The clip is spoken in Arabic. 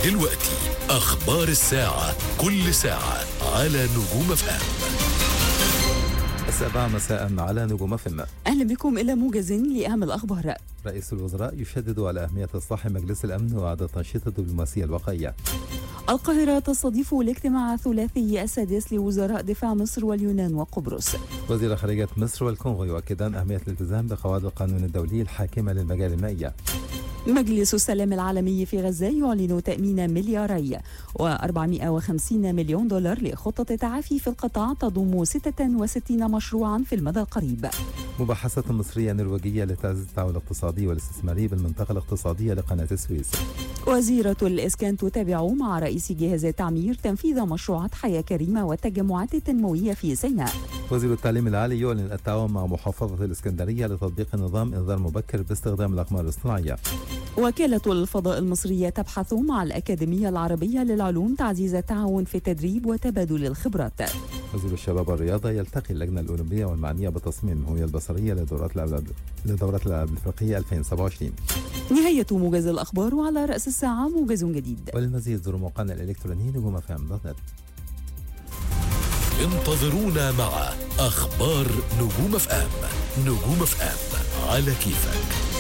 دلوقتي أخبار الساعة، كل ساعة على نجوم FM. 7 مساء على نجوم FM. أهلا بكم إلى موجز لأهم الأخبار. رئيس الوزراء يشدد على أهمية إصلاح مجلس الأمن وإعادة تنشيط الدبلوماسية الوقائية. القاهرة تستضيف الاجتماع الثلاثي السادس لوزراء دفاع مصر واليونان وقبرص. وزير خارجية مصر والكونغو يؤكدان أهمية الالتزام بقواعد القانون الدولي الحاكمة للمجال المائية. مجلس السلام العالمي في غزة يعلن تأمين ملياري و450 مليون دولار لخطة تعافي في القطاع تضم 66 مشروعا في المدى القريب. مباحثة مصرية نرويجية لتعزيز التعاون الاقتصادي والاستثماري بالمنطقة الاقتصادية لقناة السويس. وزيرة الإسكان تتابع مع رئيس جهاز التعمير تنفيذ مشروعات حياة كريمة والتجمعات التنموية في سيناء. وزير التعليم العالي يعلن التعاون مع محافظة الإسكندرية لتطبيق نظام إنذار مبكر باستخدام الأقمار الاصطناعية. وكالة الفضاء المصرية تبحث مع الأكاديمية العربية للعلوم تعزيز التعاون في التدريب وتبادل الخبرات. وزير الشباب والرياضة يلتقي اللجنة الأولمبية والمعنية بتصميم الهوية البصرية لدورات الألعاب الأفريقية 2027. نهاية موجز الأخبار، وعلى رأس الساعة موجز جديد. وللمزيد زوروا موقعنا الإلكتروني نجوم.fm.net. انتظرونا مع أخبار نجوم FM. نجوم FM على كيفك.